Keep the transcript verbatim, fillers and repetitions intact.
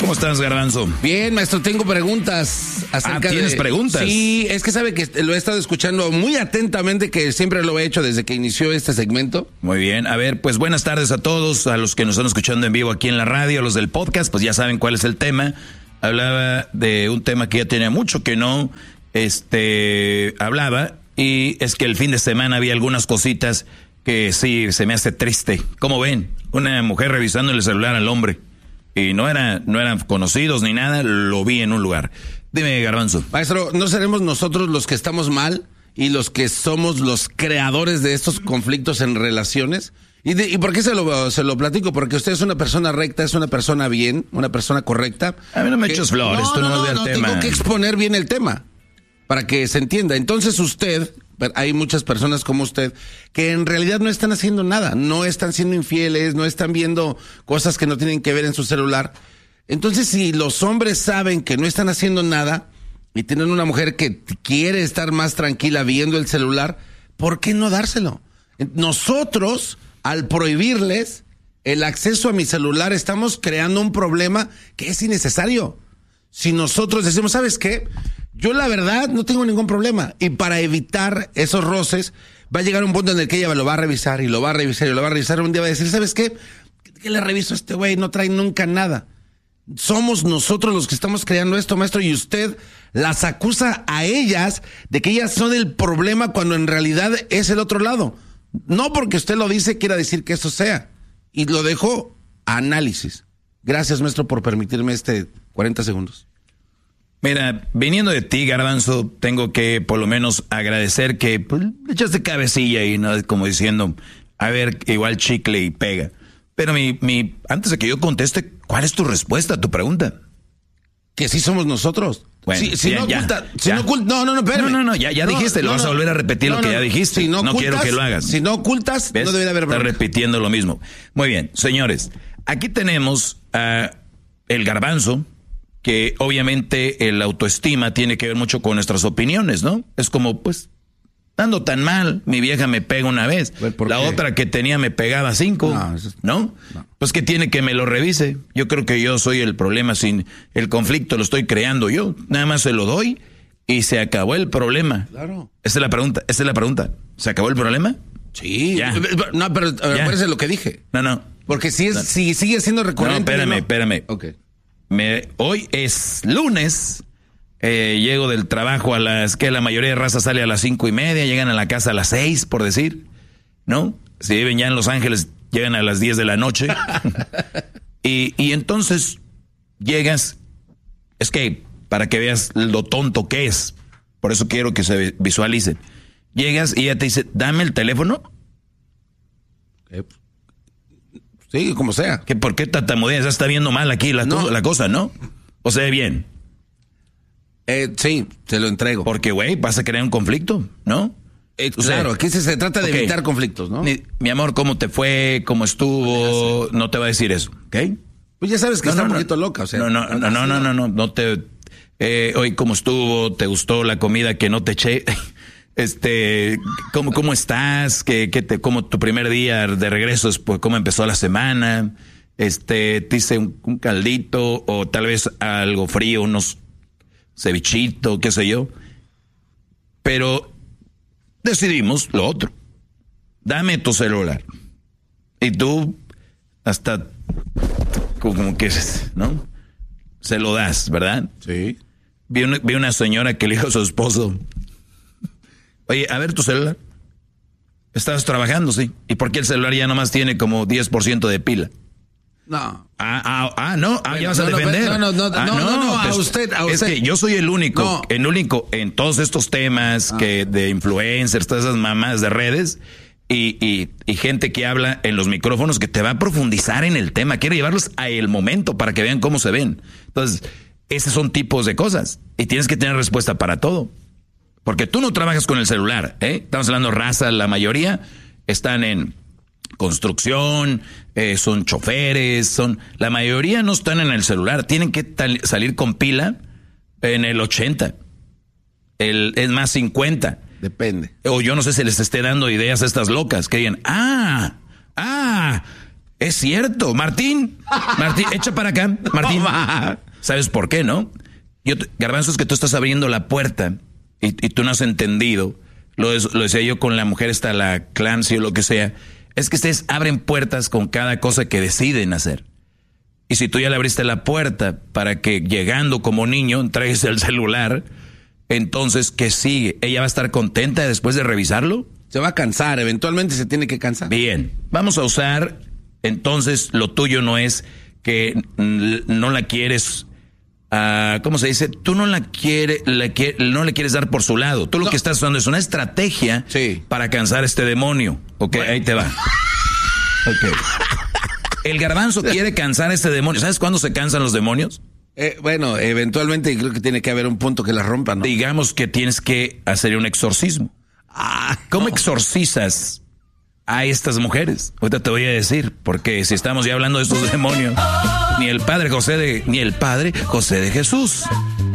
¿Cómo estás, Garbanzo? Bien, maestro, tengo preguntas acerca ah, ¿tienes de... preguntas? Sí, es que sabe que lo he estado escuchando muy atentamente, que siempre lo he hecho desde que inició este segmento. Muy bien, a ver, pues buenas tardes a todos, a los que nos están escuchando en vivo aquí en la radio, a los del podcast, pues ya saben cuál es el tema. Hablaba de un tema que ya tenía mucho que no este, hablaba, y es que el fin de semana había algunas cositas que sí, se me hace triste. ¿Cómo ven? Una mujer revisando el celular al hombre. Y no, era, no eran conocidos ni nada, lo vi en un lugar. Dime, Garbanzo. Maestro, ¿no seremos nosotros los que estamos mal y los que somos los creadores de estos conflictos en relaciones? ¿Y, de, y por qué se lo, se lo platico? Porque usted es una persona recta, es una persona bien, una persona correcta. A mí no me que, eches flores, no, tú no, no, no no, el no, tema. Tengo que exponer bien el tema para que se entienda. Entonces usted... Hay muchas personas como usted que en realidad no están haciendo nada, no están siendo infieles, no están viendo cosas que no tienen que ver en su celular. Entonces, si los hombres saben que no están haciendo nada y tienen una mujer que quiere estar más tranquila viendo el celular, ¿por qué no dárselo? Nosotros, al prohibirles el acceso a mi celular, estamos creando un problema que es innecesario. Si nosotros decimos, ¿sabes qué? Yo la verdad no tengo ningún problema, y para evitar esos roces va a llegar un punto en el que ella lo va a revisar y lo va a revisar y lo va a revisar. Un día va a decir, ¿sabes qué? ¿Qué le reviso a este güey? No trae nunca nada. Somos nosotros los que estamos creando esto, maestro, y usted las acusa a ellas de que ellas son el problema cuando en realidad es el otro lado. No porque usted lo dice quiera decir que eso sea. Y lo dejo a análisis. Gracias, maestro, por permitirme este cuarenta segundos. Mira, viniendo de ti, Garbanzo, tengo que por lo menos agradecer que pues, le echaste cabecilla y no como diciendo, a ver, igual chicle y pega. Pero mi, mi, antes de que yo conteste, ¿cuál es tu respuesta a tu pregunta? Que sí somos nosotros. Bueno, si, si ya, no ya, oculta, si ya. no oculta, no, no, no, espérame. No, no, no, ya, ya no, dijiste, no, lo vas no, a volver a repetir no, lo que no, ya dijiste. Si no, no ocultas, quiero que lo hagas. Si no ocultas, ¿ves? no debería haber Estás bronca. repitiendo lo mismo. Muy bien, señores, aquí tenemos a el Garbanzo, que obviamente el autoestima tiene que ver mucho con nuestras opiniones, ¿no? Es como, pues, ando tan mal, mi vieja me pega una vez, la qué? otra que tenía me pegaba cinco, no, es... ¿no? no. Pues que tiene que me lo revise. Yo creo que yo soy el problema, sin el conflicto lo estoy creando yo. Nada más se lo doy y se acabó el problema. Claro. Esa es la pregunta, esa es la pregunta. ¿Se acabó el problema? Sí. Ya. No, pero acuérdese lo que dije. No, no. Porque si, es, no. si sigue siendo recurrente... No, espérame, no. espérame. Ok. Me, hoy es lunes, eh, llego del trabajo a las que la mayoría de raza sale a las cinco y media, llegan a la casa a las seis, por decir, ¿no? Si viven ya en Los Ángeles, llegan a las diez de la noche. y, y entonces llegas, es que para que veas lo tonto que es, por eso quiero que se visualicen. Llegas y ella te dice, dame el teléfono. Eh, Sí, como sea. ¿Que ¿Por qué tartamudeas? Ya está viendo mal aquí la, no. co- la cosa, ¿no? ¿O se ve bien? Eh, sí, se lo entrego. Porque, güey, vas a crear un conflicto, ¿no? Eh, claro, aquí se, se trata de okay. evitar conflictos, ¿no? Mi, mi amor, ¿cómo te fue? ¿Cómo estuvo? No te va a decir eso, ¿ok? Pues ya sabes que no, está no, un no. poquito loca, o sea. No, no, no, no, no, no, no, no te... Eh, hoy, ¿cómo estuvo? ¿Te gustó la comida que no te eché? Este, ¿cómo, cómo estás? ¿Qué, qué te, cómo tu primer día de regreso, pues, cómo empezó la semana? Este, te hice un, un caldito o tal vez algo frío, unos cevichitos, qué sé yo. Pero decidimos lo otro. Dame tu celular. Y tú hasta como que, ¿no? Se lo das, ¿verdad? Sí. Vi una, vi una señora que le dijo a su esposo, oye, a ver tu celular. Estabas trabajando, sí. ¿Y por qué el celular ya nomás tiene como diez por ciento de pila? No. Ah, ah, ah no, ah, bueno, ya vas no, a defender. No, no, no, ah, no, no, no, a pues, usted, a usted. Es que yo soy el único, no. el único en todos estos temas ah. que de influencers, todas esas mamás de redes y, y, y gente que habla en los micrófonos que te va a profundizar en el tema. Quiero llevarlos a el momento para que vean cómo se ven. Entonces, esos son tipos de cosas y tienes que tener respuesta para todo. Porque tú no trabajas con el celular, ¿eh? Estamos hablando raza, la mayoría están en construcción, eh, son choferes, son la mayoría no están en el celular, tienen que tal, salir con pila en el ochenta, el, es más cincuenta. Depende. O yo no sé si les esté dando ideas a estas locas que digan, ah, ah, Es cierto, Martín. Martín, echa para acá, Martín. ¿Sabes por qué, no? Yo, Garbanzo, es que tú estás abriendo la puerta y, y tú no has entendido. Lo, lo decía yo con la mujer, está la Clancy o lo que sea. Es que ustedes abren puertas con cada cosa que deciden hacer. Y si tú ya le abriste la puerta para que llegando como niño entregues el celular, entonces, ¿qué sigue? ¿Ella va a estar contenta después de revisarlo? Se va a cansar, eventualmente se tiene que cansar. Bien, vamos a usar, entonces lo tuyo no es que no la quieres, uh, ¿cómo se dice? Tú no la quieres, la que, no le quieres dar por su lado. Tú lo no. que estás usando es una estrategia sí. para cansar a este demonio. Ok, bueno. Ahí te va. Ok. El Garbanzo quiere cansar a este demonio. ¿Sabes cuándo se cansan los demonios? Eh, bueno, eventualmente creo que tiene que haber un punto que la rompa, ¿no? Digamos que tienes que hacer un exorcismo. Ah, ¿Cómo no. exorcizas a estas mujeres? Ahorita te voy a decir, porque si estamos ya hablando de estos demonios, ni el padre José de, ni el padre José de Jesús